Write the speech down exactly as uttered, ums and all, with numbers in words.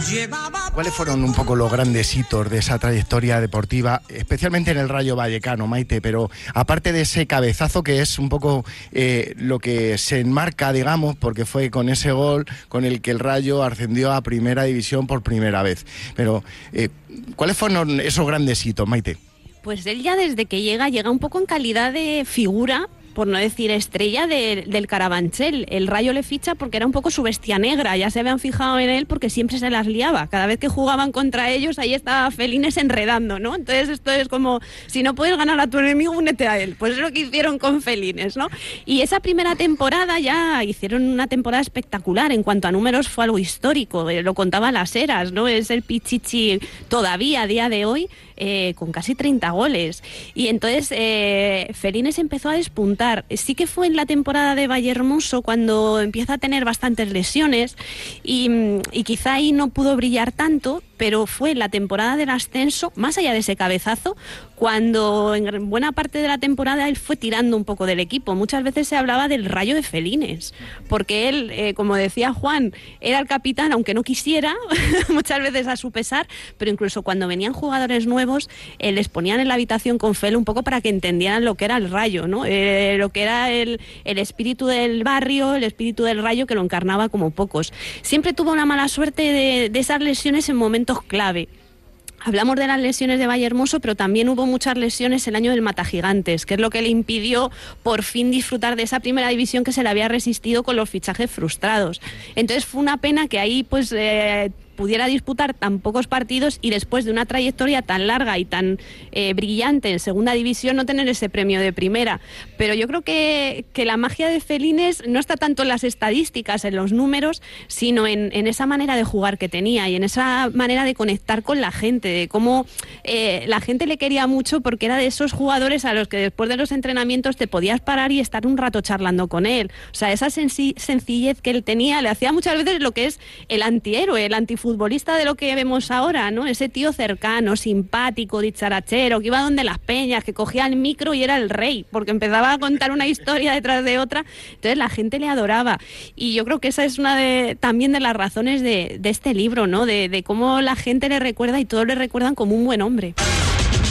¿Cuáles fueron un poco los grandes hitos de esa trayectoria deportiva, especialmente en el Rayo Vallecano, Maite? Pero aparte de ese cabezazo que es un poco eh, lo que se enmarca, digamos, porque fue con ese gol con el que el Rayo ascendió a Primera División por primera vez. Pero, eh, ¿cuáles fueron esos grandes hitos, Maite? Pues él ya desde que llega, llega un poco en calidad de figura, por no decir estrella de, del Carabanchel. El Rayo le ficha porque era un poco su bestia negra, ya se habían fijado en él porque siempre se las liaba. Cada vez que jugaban contra ellos, ahí estaba Felines enredando, ¿no? Entonces esto es como, si no puedes ganar a tu enemigo, únete a él. Pues es lo que hicieron con Felines, ¿no? Y esa primera temporada ya hicieron una temporada espectacular. En cuanto a números fue algo histórico, lo contaba Las Heras, ¿no? Es el Pichichi todavía a día de hoy, eh, con casi treinta goles. Y entonces eh, Felines empezó a despuntar. Sí que fue en la temporada de Vallehermoso cuando empieza a tener bastantes lesiones y, y quizá ahí no pudo brillar tanto, pero fue en la temporada del ascenso, más allá de ese cabezazo, cuando en buena parte de la temporada él fue tirando un poco del equipo. Muchas veces se hablaba del Rayo de Felines, porque él, eh, como decía Juan, era el capitán, aunque no quisiera, muchas veces a su pesar, pero incluso cuando venían jugadores nuevos, eh, les ponían en la habitación con Fel un poco para que entendieran lo que era el Rayo, ¿no? Eh, lo que era el, el espíritu del barrio, el espíritu del Rayo, que lo encarnaba como pocos. Siempre tuvo una mala suerte de, de esas lesiones en momentos clave. Hablamos de las lesiones de Vallehermoso, pero también hubo muchas lesiones el año del Matagigantes, que es lo que le impidió por fin disfrutar de esa primera división que se le había resistido con los fichajes frustrados. Entonces fue una pena que ahí pues eh, pudiera disputar tan pocos partidos y después de una trayectoria tan larga y tan eh, brillante en segunda división no tener ese premio de primera. Pero yo creo que, que la magia de Felines no está tanto en las estadísticas, en los números, sino en, en esa manera de jugar que tenía y en esa manera de conectar con la gente, de cómo eh, la gente le quería mucho porque era de esos jugadores a los que después de los entrenamientos te podías parar y estar un rato charlando con él. O sea, esa senci- sencillez que él tenía le hacía muchas veces lo que es el antihéroe, el antifutbolista futbolista de lo que vemos ahora, ¿no? Ese tío cercano, simpático, dicharachero, que iba donde las peñas, que cogía el micro y era el rey, porque empezaba a contar una historia detrás de otra, entonces la gente le adoraba. Y yo creo que esa es una de también de las razones de, de este libro, ¿no? De, de cómo la gente le recuerda y todos le recuerdan como un buen hombre.